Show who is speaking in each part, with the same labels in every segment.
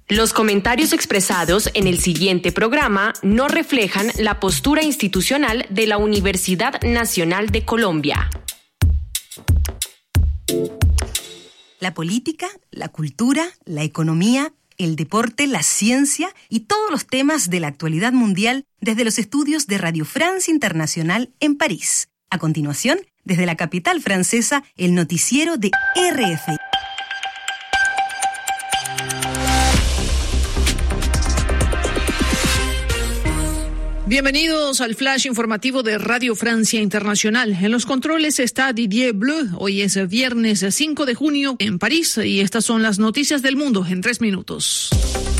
Speaker 1: Los comentarios expresados en el siguiente programa no reflejan la postura institucional de la Universidad Nacional de Colombia.
Speaker 2: La política, la cultura, la economía, el deporte, la ciencia y todos los temas de la actualidad mundial desde los estudios de Radio France Internacional en París. A continuación, desde la capital francesa, el noticiero de RFI.
Speaker 3: Bienvenidos al flash informativo de Radio Francia Internacional. En los controles está Didier Bleu. Hoy es viernes 5 de junio en París y estas son las noticias del mundo en 3 minutos.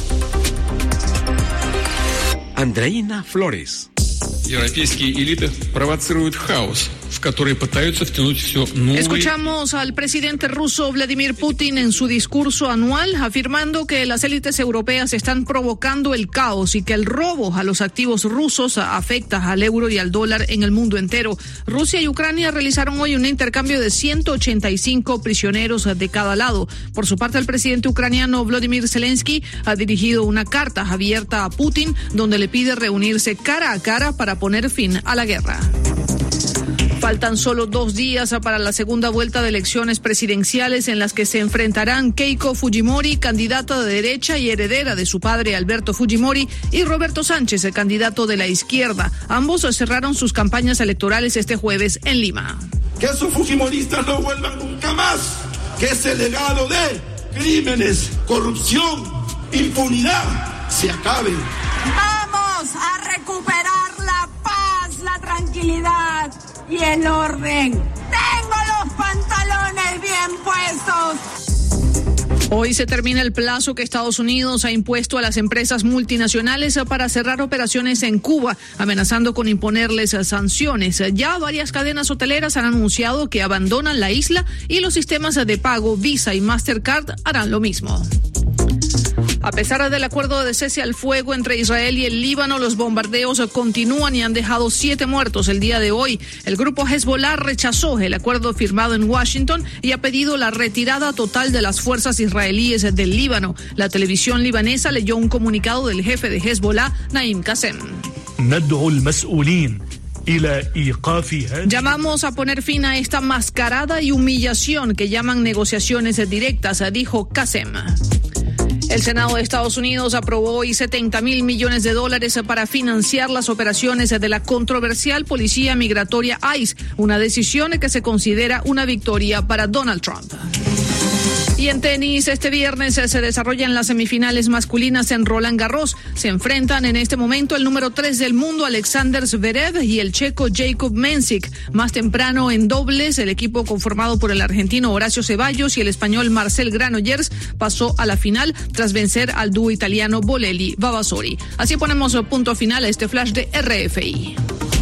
Speaker 4: Andreina Flores.
Speaker 5: Европейские элиты провоцируют хаос, в который пытаются втянуть все новые...
Speaker 3: Escuchamos al presidente ruso Vladimir Putin en su discurso anual afirmando que las élites europeas están provocando el caos y que el robo a los activos rusos afecta al euro y al dólar en el mundo entero. Rusia y Ucrania realizaron hoy un intercambio de 185 prisioneros de cada lado. Por su parte, el presidente ucraniano Volodymyr Zelensky ha dirigido una carta abierta a Putin donde le pide reunirse cara a cara para poner fin a la guerra. Faltan solo 2 días para la segunda vuelta de elecciones presidenciales en las que se enfrentarán Keiko Fujimori, candidata de derecha y heredera de su padre Alberto Fujimori, y Roberto Sánchez, el candidato de la izquierda. Ambos cerraron sus campañas electorales este jueves en Lima.
Speaker 6: Que esos fujimoristas no vuelvan nunca más, que ese legado de crímenes, corrupción, impunidad se acabe.
Speaker 7: Vamos a recuperar la paz, la tranquilidad y el orden. Tengo los pantalones bien puestos.
Speaker 3: Hoy se termina el plazo que Estados Unidos ha impuesto a las empresas multinacionales para cerrar operaciones en Cuba, amenazando con imponerles sanciones. Ya varias cadenas hoteleras han anunciado que abandonan la isla y los sistemas de pago Visa y Mastercard harán lo mismo. A pesar del acuerdo de cese al fuego entre Israel y el Líbano, los bombardeos continúan y han dejado 7 muertos el día de hoy. El grupo Hezbollah rechazó el acuerdo firmado en Washington y ha pedido la retirada total de las fuerzas israelíes del Líbano. La televisión libanesa leyó un comunicado del jefe de Hezbollah, Naim Qassem. Llamamos a poner fin a esta mascarada y humillación que llaman negociaciones directas, dijo Qassem. El Senado de Estados Unidos aprobó hoy $70,000 millones para financiar las operaciones de la controversial policía migratoria ICE, una decisión que se considera una victoria para Donald Trump. Y en tenis, este viernes se desarrollan las semifinales masculinas en Roland Garros. Se enfrentan en este momento el número 3 del mundo, Alexander Zverev, y el checo Jakub Mensik. Más temprano en dobles, el equipo conformado por el argentino Horacio Ceballos y el español Marcel Granollers pasó a la final tras vencer al dúo italiano Bolelli Vavasori. Así ponemos punto final a este flash de RFI.